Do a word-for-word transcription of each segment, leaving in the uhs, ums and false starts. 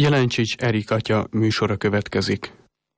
Jelencsics Erik atya műsora következik.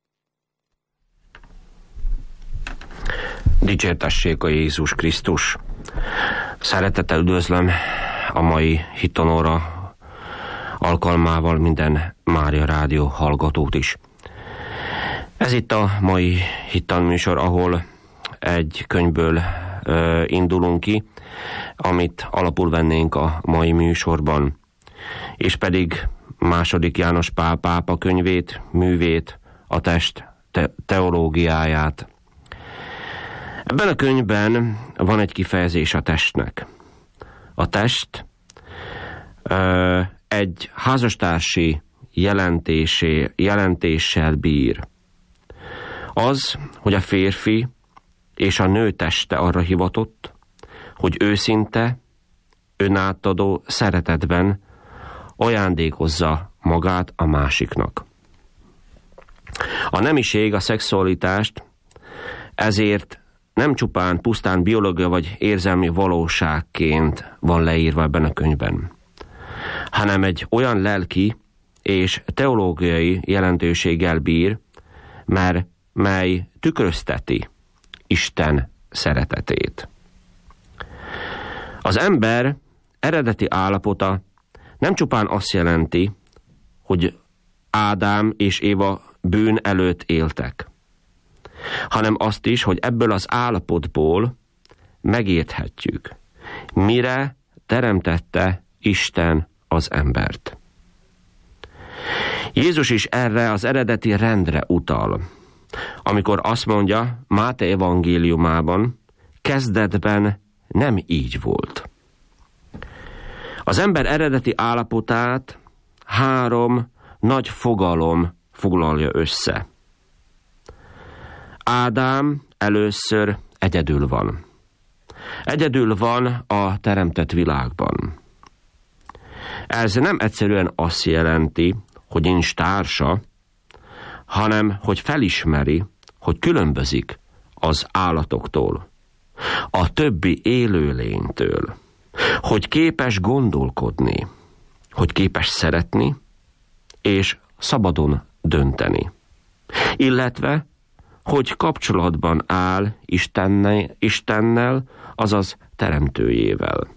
Dicsértessék a Jézus Krisztus! Szeretettel üdvözlöm a mai Hittanóra alkalmával minden Mária Rádió hallgatót is. Ez itt a mai Hittan műsor, ahol egy könyvből ö, indulunk ki, amit alapul vennénk a mai műsorban, és pedig második János Pál pápa könyvét, művét, a test te- teológiáját. Ebben a könyvben van egy kifejezés a testnek. A test ö, egy házastársi jelentésé, jelentéssel bír. Az, hogy a férfi és a nő teste arra hivatott, hogy őszinte, önátadó szeretetben ajándékozza magát a másiknak. A nemiség, a szexualitást ezért nem csupán pusztán biológia vagy érzelmi valóságként van leírva ebben a könyvben, hanem egy olyan lelki és teológiai jelentőséggel bír, mert mely tükrözteti Isten szeretetét. Az ember eredeti állapota nem csupán azt jelenti, hogy Ádám és Éva bűn előtt éltek, hanem azt is, hogy ebből az állapotból megérthetjük, mire teremtette Isten az embert. Jézus is erre az eredeti rendre utal, amikor azt mondja Máté evangéliumában, kezdetben nem így volt. Az ember eredeti állapotát három nagy fogalom foglalja össze. Ádám először egyedül van. Egyedül van a teremtett világban. Ez nem egyszerűen azt jelenti, hogy nincs társa, hanem hogy felismeri, hogy különbözik az állatoktól, a többi élőlénytől, hogy képes gondolkodni, hogy képes szeretni, és szabadon dönteni, illetve, hogy kapcsolatban áll Istennel, Istennel, azaz teremtőjével.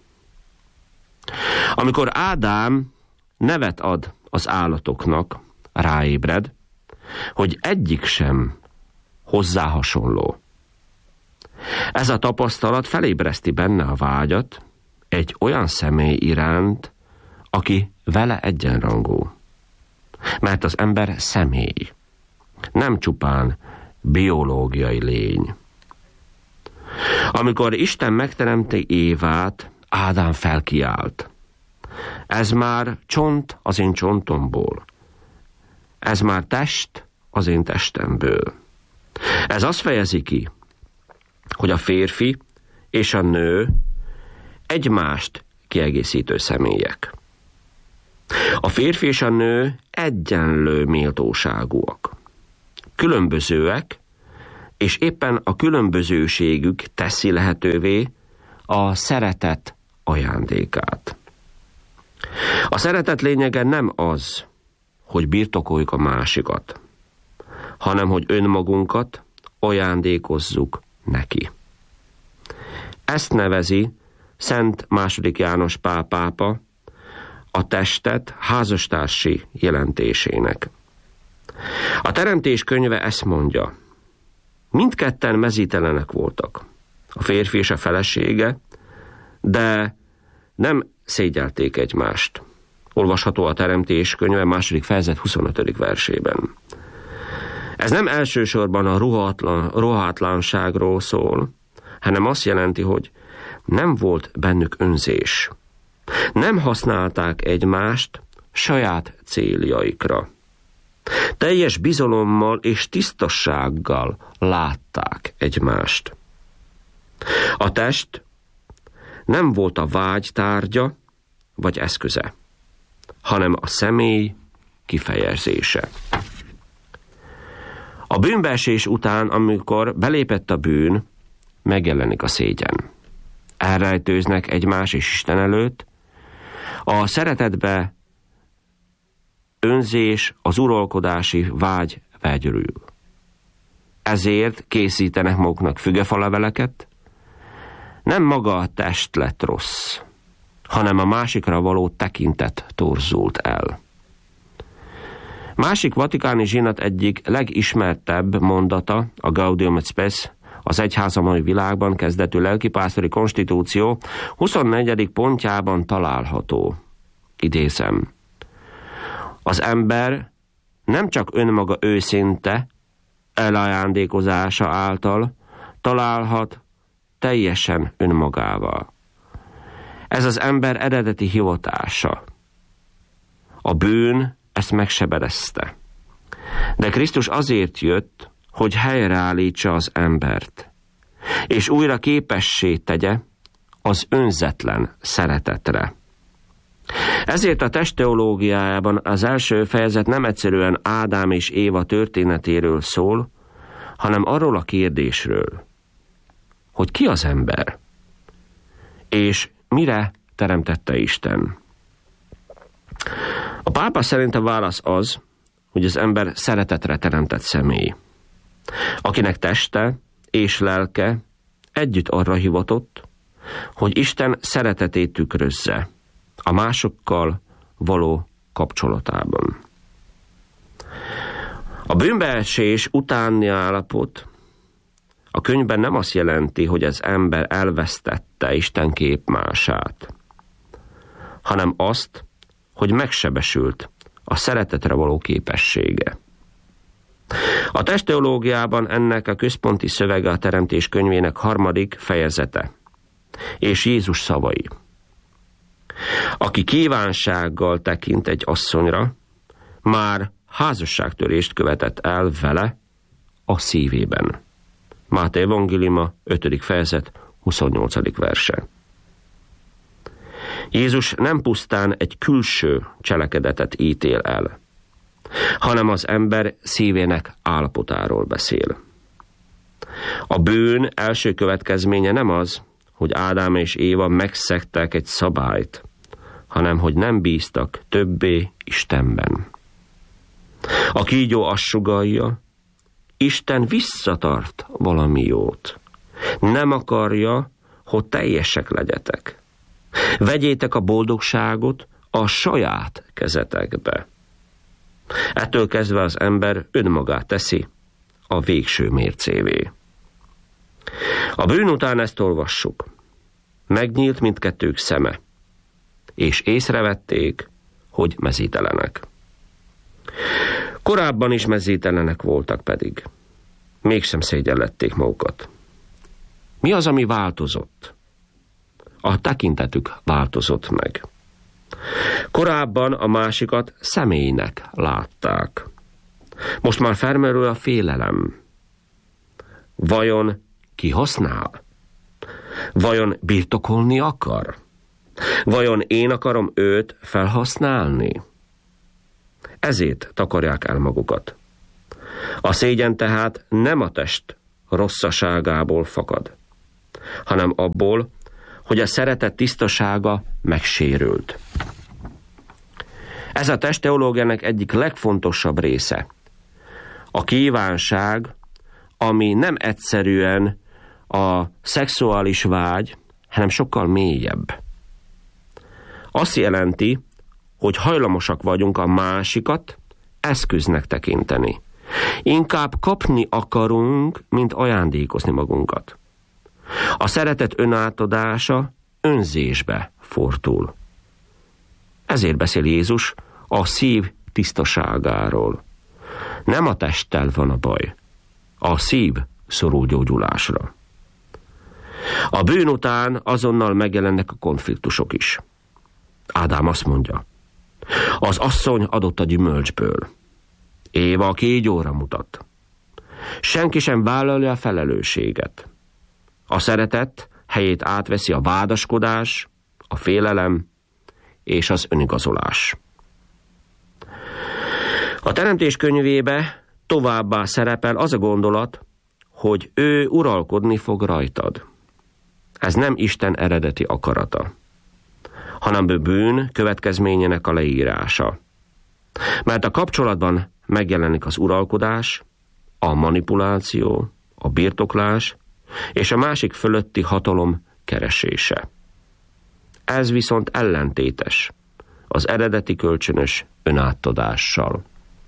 Amikor Ádám nevet ad az állatoknak, ráébred, hogy egyik sem hozzá hasonló. Ez a tapasztalat felébreszti benne a vágyat egy olyan személy iránt, aki vele egyenrangú. Mert az ember személy, nem csupán biológiai lény. Amikor Isten megteremti Évát, Ádám felkiált. Ez már csont az én csontomból. Ez már test az én testemből. Ez azt fejezi ki, hogy a férfi és a nő egymást kiegészítő személyek. A férfi és a nő egyenlő méltóságúak. Különbözőek, és éppen a különbözőségük teszi lehetővé a szeretet ajándékát. A szeretet lényege nem az, hogy birtokoljuk a másikat, hanem hogy önmagunkat ajándékozzuk neki. Ezt nevezi Szent második János Pál pápa a testet házastársi jelentésének. A Teremtés könyve ezt mondja: mindketten mezítelenek voltak, a férfi és a felesége, de nem szégyelték egymást. Olvasható a Teremtés könyve második fejezet huszonötödik versében. Ez nem elsősorban a ruhatlan, ruhátlanságról szól, hanem azt jelenti, hogy nem volt bennük önzés. Nem használták egymást saját céljaikra. Teljes bizalommal és tisztassággal látták egymást. A test nem volt a vágy tárgya vagy eszköze, hanem a személy kifejezése. A bűnbeesés után, amikor belépett a bűn, megjelenik a szégyen. Elrejtőznek egymás és Isten előtt, a szeretetbe önzés, az uralkodási vágy vegyörül. Ezért készítenek maguknak fügefaleveleket. Nem maga a test lett rossz, hanem a másikra való tekintet torzult el. Másik vatikáni zsinat egyik legismertebb mondata, a Gaudium et Spes, az egyház a mai világban kezdetű lelkipásztori konstitúció huszonnegyedik pontjában található. Idézem. Az ember nem csak önmaga őszinte elajándékozása által találhat teljesen önmagával. Ez az ember eredeti hivatása. A bűn ezt megsebedezte. De Krisztus azért jött, hogy helyreállítsa az embert, és újra képessé tegye az önzetlen szeretetre. Ezért a test teológiájában az első fejezet nem egyszerűen Ádám és Éva történetéről szól, hanem arról a kérdésről, hogy ki az ember, és mire teremtette Isten. A pápa szerint a válasz az, hogy az ember szeretetre teremtett személy, akinek teste és lelke együtt arra hivatott, hogy Isten szeretetét tükrözze a másokkal való kapcsolatában. A bűnbeesés utáni állapot a könyvben nem azt jelenti, hogy az ember elvesztette Isten képmását, hanem azt, hogy megsebesült a szeretetre való képessége. A testteológiában ennek a központi szövege a Teremtés könyvének harmadik fejezete, és Jézus szavai. Aki kívánsággal tekint egy asszonyra, már házasságtörést követett el vele a szívében. Máté evangéliuma, ötödik fejezet, huszonnyolcadik verse. Jézus nem pusztán egy külső cselekedetet ítél el, hanem az ember szívének állapotáról beszél. A bűn első következménye nem az, hogy Ádám és Éva megszegtek egy szabályt, hanem hogy nem bíztak többé Istenben. A kígyó azt sugallja, Isten visszatart valami jót. Nem akarja, hogy teljesek legyetek. Vegyétek a boldogságot a saját kezetekbe. Ettől kezdve az ember önmagát teszi a végső mércévé. A bűn után ezt olvassuk. Megnyílt mindkettők szeme, és észrevették, hogy mezítelenek. Korábban is mezítelenek voltak pedig. Mégsem szégyellették magukat. Mi az, ami változott? A tekintetük változott meg. Korábban a másikat személynek látták. Most már felmerül a félelem. Vajon ki használ? Vajon birtokolni akar? Vajon én akarom őt felhasználni? Ezért takarják el magukat. A szégyen tehát nem a test rosszaságából fakad, hanem abból, hogy a szeretet tisztasága megsérült. Ez a testteológiának egyik legfontosabb része. A kívánság, ami nem egyszerűen a szexuális vágy, hanem sokkal mélyebb. Azt jelenti, hogy hajlamosak vagyunk a másikat eszköznek tekinteni. Inkább kapni akarunk, mint ajándékozni magunkat. A szeretet önátadása önzésbe fordul. Ezért beszél Jézus a szív tisztaságáról. Nem a testtel van a baj, a szív szorul gyógyulásra. A bűn után azonnal megjelennek a konfliktusok is. Ádám azt mondja, az asszony adott a gyümölcsből. Éva a kígyóra mutat. Senki sem vállalja a felelősséget. A szeretet helyét átveszi a vádaskodás, a félelem és az önigazolás. A Teremtés könyvébe továbbá szerepel az a gondolat, hogy ő uralkodni fog rajtad. Ez nem Isten eredeti akarata, hanem a bűn következményének a leírása. Mert a kapcsolatban megjelenik az uralkodás, a manipuláció, a birtoklás és a másik fölötti hatalom keresése. Ez viszont ellentétes az eredeti kölcsönös önátadással.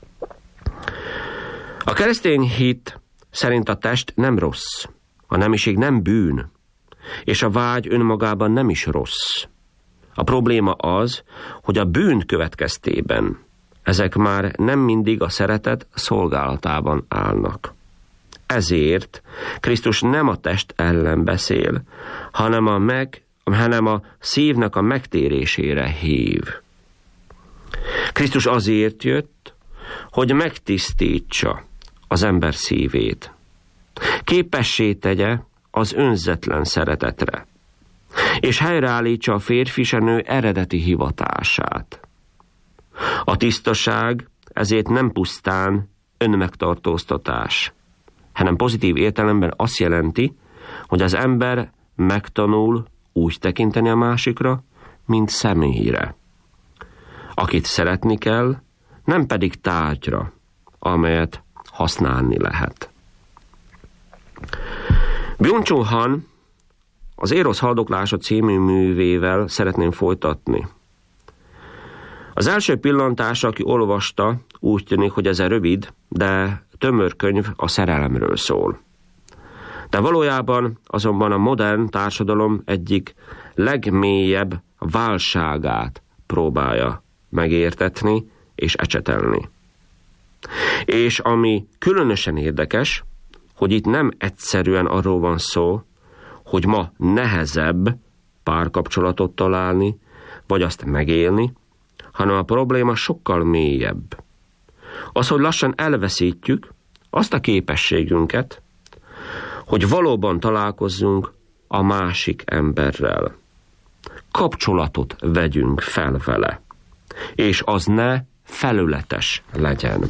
A keresztény hit szerint a test nem rossz, a nemiség nem bűn, és a vágy önmagában nem is rossz. A probléma az, hogy a bűn következtében ezek már nem mindig a szeretet szolgálatában állnak. Ezért Krisztus nem a test ellen beszél, hanem a, meg, hanem a szívnek a megtérésére hív. Krisztus azért jött, hogy megtisztítsa az ember szívét. Képessé tegye az önzetlen szeretetre, és helyreállítsa a férfi s a nő eredeti hivatását. A tisztaság ezért nem pusztán önmegtartóztatás, hanem pozitív értelemben azt jelenti, hogy az ember megtanul úgy tekinteni a másikra, mint személyre, akit szeretni kell, nem pedig tárgyra, amelyet használni lehet. Byung-Chul Han az Érosz haldoklása című művével szeretném folytatni. Az első pillantásra, aki olvasta, úgy tűnik, hogy ez egy rövid, de tömör könyv a szerelemről szól. De valójában azonban a modern társadalom egyik legmélyebb válságát próbálja megértetni és ecsetelni. És ami különösen érdekes, hogy itt nem egyszerűen arról van szó, hogy ma nehezebb párkapcsolatot találni, vagy azt megélni, hanem a probléma sokkal mélyebb. Az, hogy lassan elveszítjük azt a képességünket, hogy valóban találkozzunk a másik emberrel. Kapcsolatot vegyünk fel vele, és az ne felületes legyen.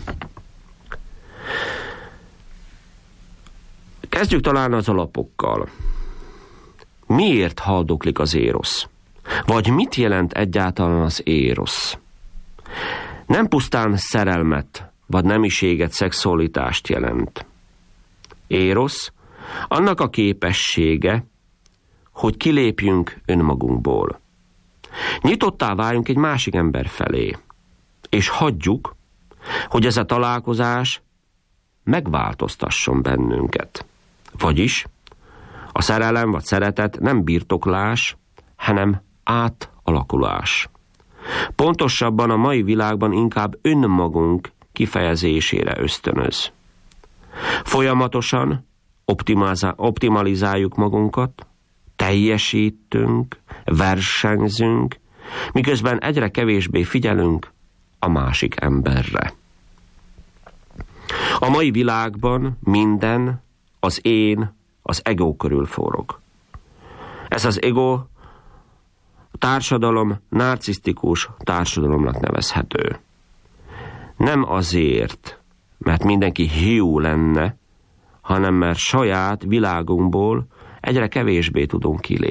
Kezdjük talán az alapokkal. Miért haldoklik az érosz? Vagy mit jelent egyáltalán az érosz? Nem pusztán szerelmet, vagy nemiséget, szexualitást jelent. Érosz annak a képessége, hogy kilépjünk önmagunkból. Nyitottá váljunk egy másik ember felé, és hagyjuk, hogy ez a találkozás megváltoztasson bennünket. Vagyis a szerelem vagy szeretet nem birtoklás, hanem átalakulás. Pontosabban a mai világban inkább önmagunk kifejezésére ösztönöz. Folyamatosan optimalizáljuk magunkat, teljesítünk, versenyzünk, miközben egyre kevésbé figyelünk a másik emberre. A mai világban minden az én, az ego körül forog. Ez az ego társadalom narcisztikus társadalomnak nevezhető. Nem azért, mert mindenki hiú lenne, hanem mert saját világunkból egyre kevésbé tudunk kilépni.